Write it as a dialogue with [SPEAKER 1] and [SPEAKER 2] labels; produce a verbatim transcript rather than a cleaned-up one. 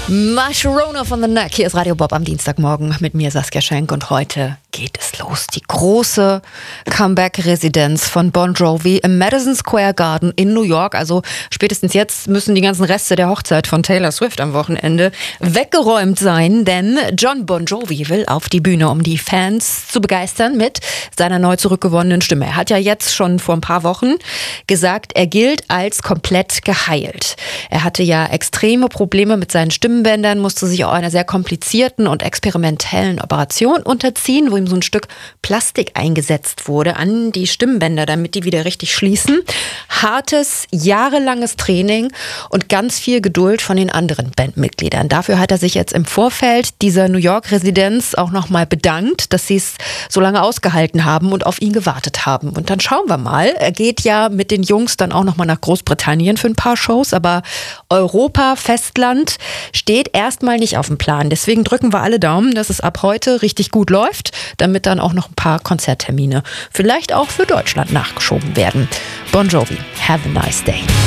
[SPEAKER 1] Sharona von The Neck. Hier ist Radio Bob am Dienstagmorgen mit mir, Saskia Schenk. Und heute geht es los. Die große Comeback-Residenz von Bon Jovi im Madison Square Garden in New York. Also spätestens jetzt müssen die ganzen Reste der Hochzeit von Taylor Swift am Wochenende weggeräumt sein. Denn Jon Bon Jovi will auf die Bühne, um die Fans zu begeistern mit seiner neu zurückgewonnenen Stimme. Er hat ja jetzt schon vor ein paar Wochen gesagt, er gilt als komplett geheilt. Er hatte ja extreme Probleme mit seinen Stimmbändern, musste sich auch einer sehr komplizierten und experimentellen Operation unterziehen, wo ihm so ein Stück Plastik eingesetzt wurde an die Stimmbänder, damit die wieder richtig schließen. Hartes, jahrelanges Training und ganz viel Geduld von den anderen Bandmitgliedern. Dafür hat er sich jetzt im Vorfeld dieser New York-Residenz auch nochmal bedankt, dass sie es so lange ausgehalten haben und auf ihn gewartet haben. Und dann schauen wir mal. Er geht ja mit den Jungs dann auch nochmal nach Großbritannien für ein paar Shows, aber Europa, Festland steht erstmal nicht auf dem Plan. Deswegen drücken wir alle Daumen, dass es ab heute richtig gut läuft, damit dann auch noch ein paar Konzerttermine vielleicht auch für Deutschland nachgeschoben werden. Bon Jovi, have a nice day.